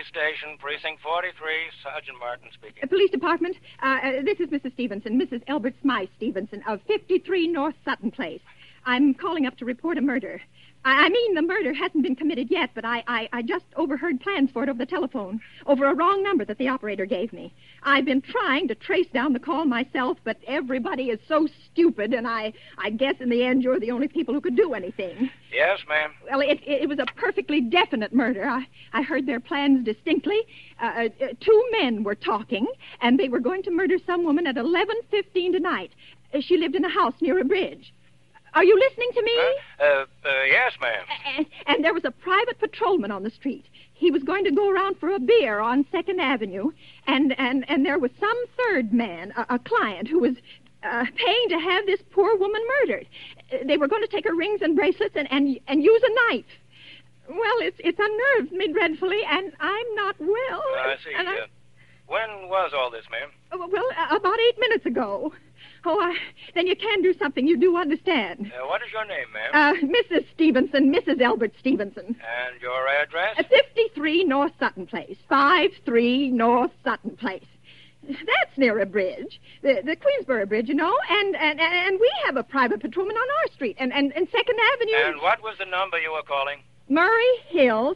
Police Station, Precinct 43, Sergeant Martin speaking. Police Department, this is Mrs. Stevenson, Mrs. Elbert Smythe Stevenson of 53 North Sutton Place. I'm calling up to report a murder. I mean, the murder hasn't been committed yet, but I just overheard plans for it over the telephone, over a wrong number that the operator gave me. I've been trying to trace down the call myself, but everybody is so stupid, and I guess in the end you're the only people who could do anything. Yes, ma'am. Well, it was a perfectly definite murder. I heard their plans distinctly. Two men were talking, and they were going to murder some woman at 11:15 tonight. She lived in a house near a bridge. Are you listening to me? Yes, ma'am. And there was a private patrolman on the street. He was going to go around for a beer on 2nd Avenue, and there was some third man, a client, who was paying to have this poor woman murdered. They were going to take her rings and bracelets and use a knife. Well, it's unnerved me dreadfully, and I'm not well. I see. When was all this, ma'am? Well, about 8 minutes ago. Oh, then you can do something. You do understand. What is your name, ma'am? Mrs. Stevenson, Mrs. Elbert Stevenson. And your address? 53 North Sutton Place. 53 North Sutton Place. That's near a bridge. The Queensboro Bridge, you know. And we have a private patrolman on our street. And 2nd Avenue... And what was the number you were calling? Murray Hill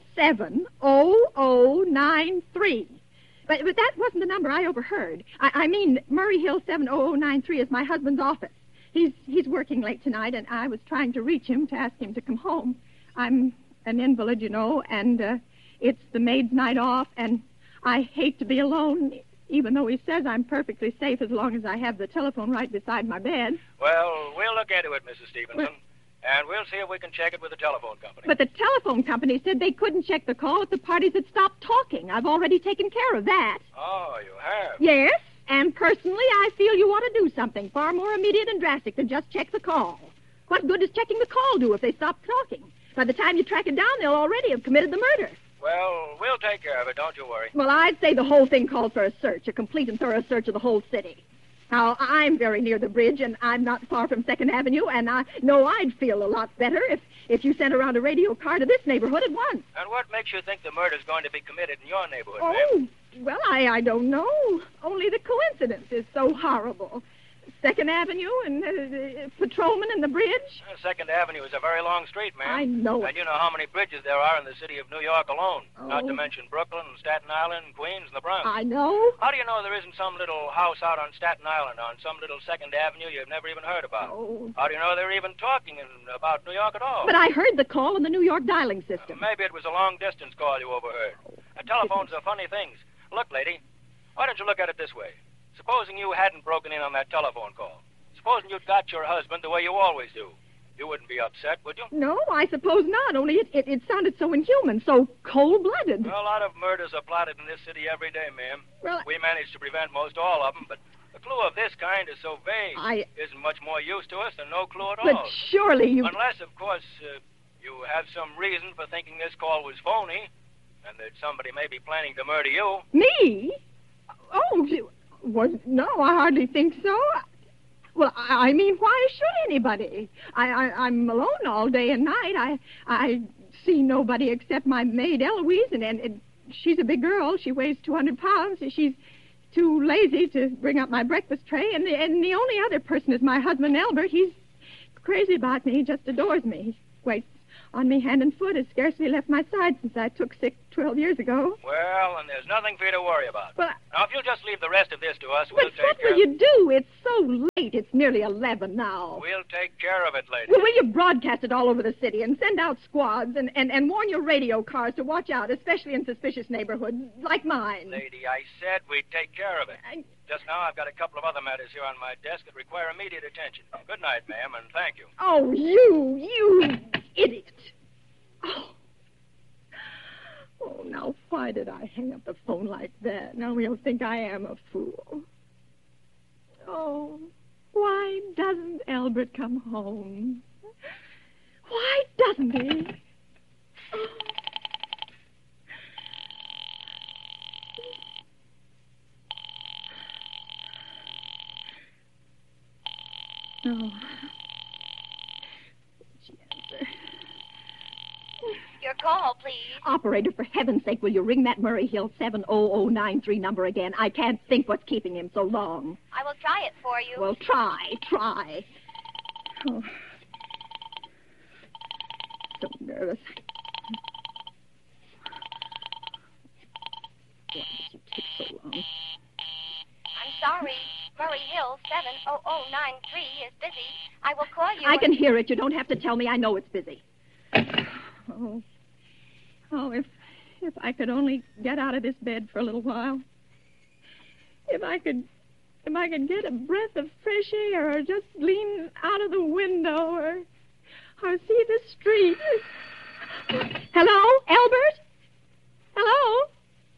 70093. But that wasn't the number I overheard. I mean, Murray Hill 70093 is my husband's office. He's working late tonight, and I was trying to reach him to ask him to come home. I'm an invalid, you know, and it's the maid's night off, and I hate to be alone, even though he says I'm perfectly safe as long as I have the telephone right beside my bed. Well, we'll look into it, Mrs. Stevenson. And we'll see if we can check it with the telephone company. But the telephone company said they couldn't check the call if the parties had stopped talking. I've already taken care of that. Oh, you have? Yes, and personally, I feel you ought to do something far more immediate and drastic than just check the call. What good does checking the call do if they stop talking? By the time you track it down, they'll already have committed the murder. Well, we'll take care of it, don't you worry. Well, I'd say the whole thing called for a search, a complete and thorough search of the whole city. Now, I'm very near the bridge, and I'm not far from 2nd Avenue, and I know I'd feel a lot better if you sent around a radio car to this neighborhood at once. And what makes you think the murder's going to be committed in your neighborhood, Oh, ma'am? well, I don't know. Only the coincidence is so horrible. 2nd Avenue and patrolman and the bridge. 2nd Avenue is a very long street, ma'am. I know it. And you know how many bridges there are in the city of New York alone. Oh. Not to mention Brooklyn, Staten Island, Queens, and the Bronx. I know. How do you know there isn't some little house out on Staten Island, on some little 2nd Avenue you've never even heard about? Oh. How do you know they're even talking about New York at all? But I heard the call on the New York dialing system. Maybe it was a long-distance call you overheard. Telephones are funny things. Look, lady, why don't you look at it this way? Supposing you hadn't broken in on that telephone call. Supposing you'd got your husband the way you always do. You wouldn't be upset, would you? No, I suppose not, only it sounded so inhuman, so cold-blooded. Well, a lot of murders are plotted in this city every day, ma'am. Well, we manage to prevent most all of them, but a clue of this kind is so vague. Isn't much more use to us than no clue at all. But surely you... Unless, of course, you have some reason for thinking this call was phony, and that somebody may be planning to murder you. Me? Oh, no, I hardly think so. Well, I mean, why should anybody? I'm alone all day and night. I see nobody except my maid, Eloise, and she's a big girl. She weighs 200 pounds. She's too lazy to bring up my breakfast tray, and the only other person is my husband, Albert. He's crazy about me. He just adores me. He waits on me hand and foot, has scarcely left my side since I took sick 12 years ago. Well, and there's nothing for you to worry about. Well, now, if you'll just leave the rest of this to us, we'll take care of it. But what will you do? It's so late. It's nearly 11 now. We'll take care of it, lady. Well, will you broadcast it all over the city and send out squads and warn your radio cars to watch out, especially in suspicious neighborhoods like mine? Lady, I said we'd take care of it. Just now, I've got a couple of other matters here on my desk that require immediate attention. Good night, ma'am, and thank you. Oh, you idiot. Oh, now, why did I hang up the phone like that? Now he'll think I am a fool. Oh, why doesn't Albert come home? Why doesn't he? Your call, please. Operator, for heaven's sake, will you ring that Murray Hill 70093 number again? I can't think what's keeping him so long. I will try it for you. Well, try. Oh. So nervous. Why does it take so long? I'm sorry. Murray Hill 70093 is busy. I will call you. I can hear it. You don't have to tell me. I know it's busy. Oh, if I could only get out of this bed for a little while. If I could get a breath of fresh air, or just lean out of the window, or see the street. Hello, Albert? Hello?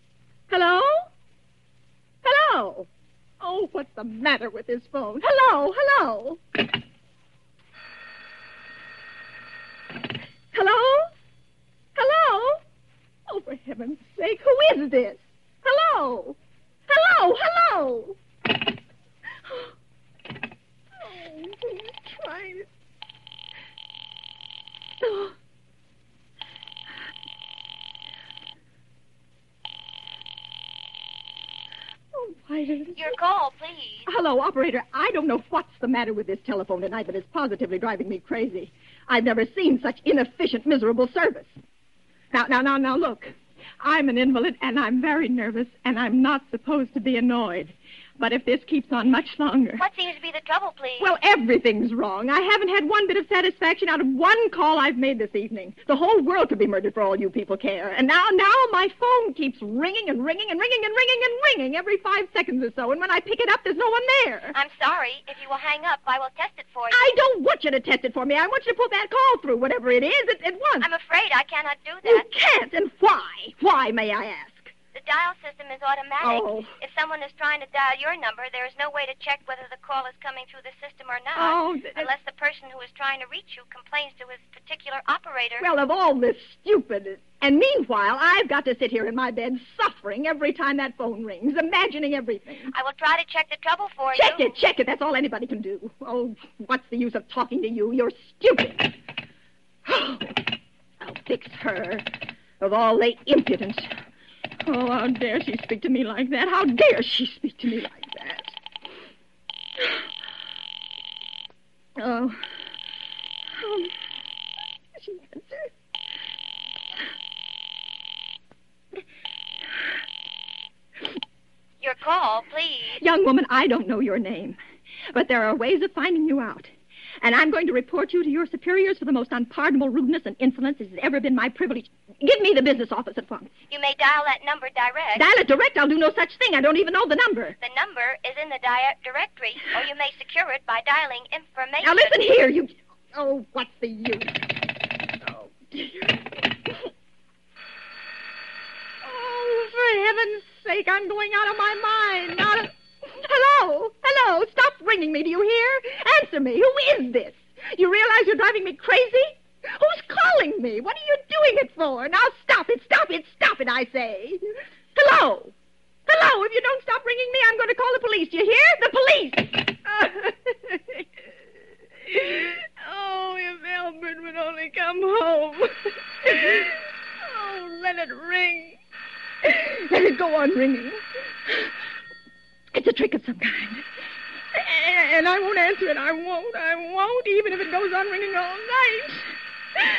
Oh, what's the matter with this phone? Hello? Oh, for heaven's sake, who is this? Hello? Oh, he's trying it. Oh. Oh, why did it... Your call, please. Hello, operator. I don't know what's the matter with this telephone tonight, but it's positively driving me crazy. I've never seen such inefficient, miserable service. Now, look. I'm an invalid, and I'm very nervous, and I'm not supposed to be annoyed. But if this keeps on much longer... What seems to be the trouble, please? Well, everything's wrong. I haven't had one bit of satisfaction out of one call I've made this evening. The whole world could be murdered for all you people care. And now my phone keeps ringing and ringing and ringing and ringing and ringing every 5 seconds or so. And when I pick it up, there's no one there. I'm sorry. If you will hang up, I will test it for you. I don't want you to test it for me. I want you to put that call through, whatever it is, at once. I'm afraid I cannot do that. You can't, and why? Why, may I ask? The dial system is automatic. Oh. If someone is trying to dial your number, there is no way to check whether the call is coming through the system or not. Unless the person who is trying to reach you complains to his particular operator. Well, of all this stupid... And meanwhile, I've got to sit here in my bed suffering every time that phone rings, imagining everything. I will try to check the trouble for you. Check it. That's all anybody can do. Oh, what's the use of talking to you? You're stupid. I'll fix her. Of all the impudence. Oh, how dare she speak to me like that? How dare she speak to me like that? Oh. She answered. Your call, please. Young woman, I don't know your name, but there are ways of finding you out. And I'm going to report you to your superiors for the most unpardonable rudeness and insolence it has ever been my privilege. Give me the business office at once. You may dial that number direct. Dial it direct? I'll do no such thing. I don't even know the number. The number is in the directory, or you may secure it by dialing information. Now, listen here, you... Oh, what's the use? Oh, dear. Oh, for heaven's sake, I'm going out of my mind. Hello? Stop ringing me, do you hear? Answer me. Who is this? You realize you're driving me crazy? Who's calling me? What are you doing it for? Now stop it, I say. Hello? If you don't stop ringing me, I'm going to call the police. Do you hear? The police! Oh, if Albert would only come home. Oh, let it ring. Let it go on ringing. It's a trick of some kind. And I won't answer it. I won't, even if it goes on ringing all night.